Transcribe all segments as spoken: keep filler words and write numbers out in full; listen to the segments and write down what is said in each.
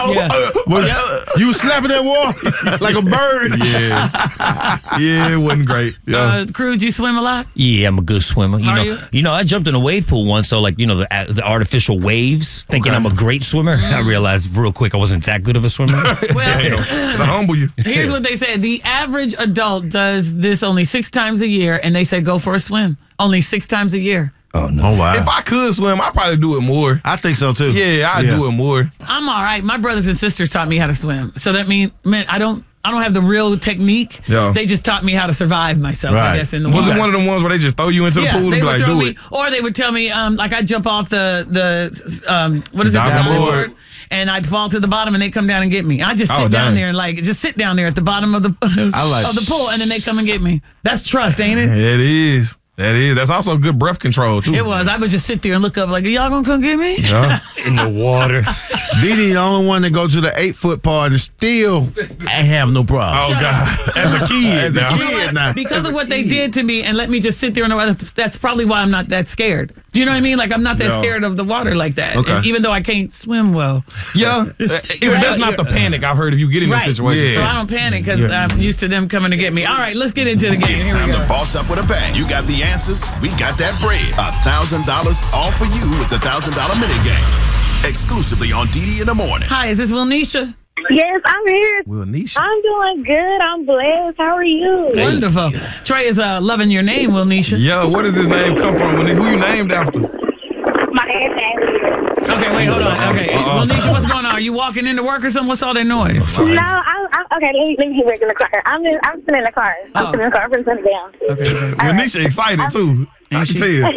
Yeah. Was, you was slapping that wall like a bird. Yeah. Yeah, it wasn't great. Yeah. Uh, Cruz, you swim a lot? Yeah, I'm a good swimmer. You Are know, you? you know, I jumped in a wave pool once, though, like, you know, the the artificial waves, thinking Okay. I'm a great swimmer. I realized real quick I wasn't that good of a swimmer. Well, To humble you. here's what they said. The average adult does this only six times a year, and they say go for a swim. Only six times a year. Oh, no. Oh, wow. If I could swim, I'd probably do it more. I think so, too. Yeah, I'd do it more. I'm all right. My brothers and sisters taught me how to swim. So that means, man, I don't I don't have the real technique. Yeah. They just taught me how to survive myself, Right. I guess, in the Was water. it one of them ones where they just throw you into the yeah, pool and they be would like, throw do me, it? or they would tell me, um, like I'd jump off the, the um, what is it, Diving diving board. board, and I'd fall to the bottom and they come down and get me. I just Oh, sit down dang. there and like, just sit down there at the bottom of the, like- of the pool and then they come and get me. That's trust, ain't it? It is. That is. That's also good breath control, too. It was. I would just sit there and look up like, are y'all gonna come get me? Yeah. In the water. Didi the only one that go to the eight foot part and still I have no problem. Oh, God. As a kid. As a now. kid now. Because of what they did to me and let me just sit there in the water, that's probably why I'm not that scared. Do you know what I mean? Like, I'm not that Yeah. scared of the water like that. Okay. And even though I can't swim well. Yeah. It's, you're best right. not to panic, I've heard, if you get in Right. this situation. Yeah. So I don't panic because I'm used to them coming to get me. All right, let's get into the game. It's Here we time go. to boss up with a bang. You got the answers. We got that bread. A thousand dollars all for you with the thousand dollar mini game. Exclusively on D D in the morning. Hi, is this Wilnisha? Yes, I'm here. Well, Nisha. I'm doing good. I'm blessed. How are you? Wonderful. Trey is uh, loving your name, Wilnisha. Yeah, where does this name come from? When- Who you named after? My aunt Ashley. Okay, wait, hold on. Okay, Uh-uh. Wilnisha, what's going on? Are you walking into work or something? What's all that noise? No, I'm, I'm okay. Let me, let me get back in the car. I'm in, I'm sitting in the car. I'm Oh. sitting in the car. I'm going to turn it down. Okay, okay. Well, Nisha excited, too. I Is can she? tell.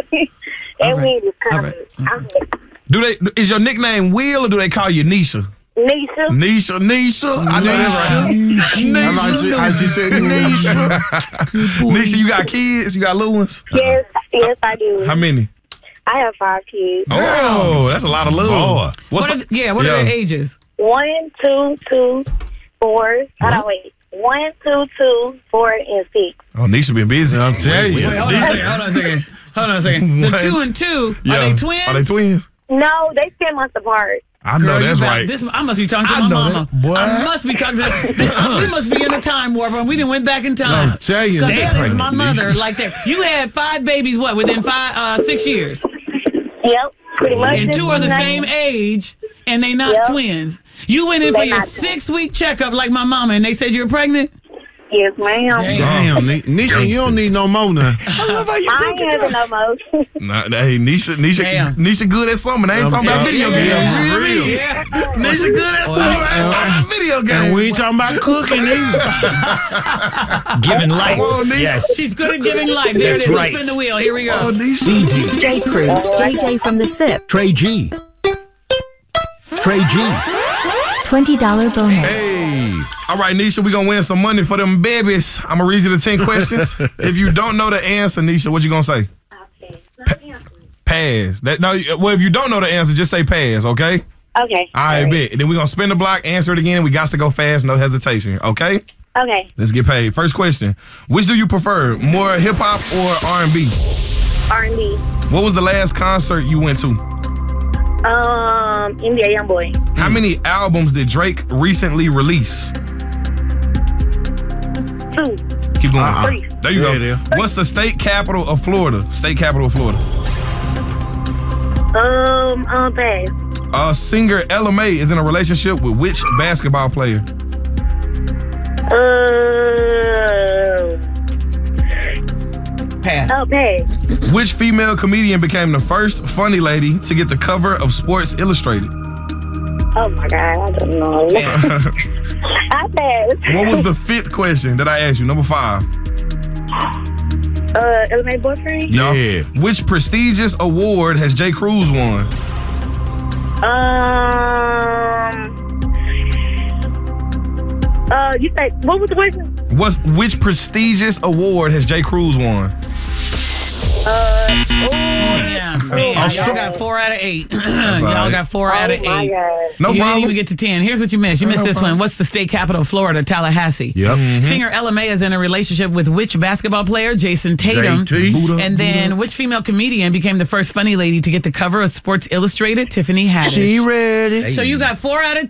And right. we just All coming. right. I'm Do they? Is your nickname Will or do they call you Nisha? Nisha. Nisha, Nisha. I know that's right. I like she, how she said Nisha. Nisha, you got kids? You got little ones? Yes, yes, I do. How many? I have five kids. Oh, that's a lot of love. Boy. What's What are the, the- yeah, what are their ages? One, two, two, four. Hold on, wait. One, two, two, four, and six. Oh, Nisha been busy. I'm telling you. Wait, hold on a second. Hold on a second. Hold on a second. The One. two and two, Yeah. are they twins? Are they twins? No, they ten months apart. I know Girl, you that's better- right. This, I must be talking to I my know mama. that. Boy. I must be talking to. We must be in a time warp. And we didn't went back in time. I'm telling you, so they that is my pregnant, mother, like that. You had five babies. What within five, uh, six years, Yep, pretty much. and two are the same age, and they not Yep. twins. You went in for They your not six week checkup, like my mama, and they said you were pregnant. Yes, ma'am. Dang. Damn, Ni- Nisha, you don't need no more now. I ain't having no more. Nah, hey, Nisha, Nisha, Damn. Nisha good at something. They ain't talking about Yeah, video yeah, games. yeah, You for feel me? real. Yeah. Nisha good at something. They ain't talking about video And games. we ain't talking about cooking either. Giving life. Come on, Nisha. Yes. She's good at giving life. There That's it is. right. Let's spin the wheel. Here we go. Oh, Nisha. D D, J Cruz, J J from the S I P. Trey G. Trey G. twenty dollars bonus. Hey. All right, Nisha, we going to win some money for them babies. I'm going to read you the ten questions. If you don't know the answer, Nisha, what you going to say? Pass. That, no, well, if you don't know the answer, just say pass, okay? Okay. All right, bet. And then we're going to spin the block, answer it again, and we got to go fast, no hesitation, okay? Okay. Let's get paid. First question. Which do you prefer, more hip-hop or R and B? R and B. What was the last concert you went to? Um, India Youngboy. How many albums did Drake recently release? Two. Keep going. Uh-uh. Three. There you There it go. is. What's the state capital of Florida? State capital of Florida. Um, um, pass. Uh, singer Ella Mai is in a relationship with which basketball player? Uh, Pass. oh, pass. Which female comedian became the first funny lady to get the cover of Sports Illustrated? Oh my God, I don't know. I pass. What was the fifth question that I asked you? Number five. Uh, L M A boyfriend? Yeah. Which prestigious award has J. Cruz won? Um, uh, you say, what was the question? What's which prestigious award has J. Cruz won? Uh, oh, Yeah, man, Oh, y'all so- got four out of eight. y'all right. got four out of oh my eight. God. No you didn't problem. even get to ten. Here's what you missed. You missed this one. What's the state capital of Florida? Tallahassee. Yep. Singer Ella Mai is in a relationship with which basketball player? Jason Tatum. J T. And then which female comedian became the first funny lady to get the cover of Sports Illustrated? Tiffany Haddish. She ready. So you got four out of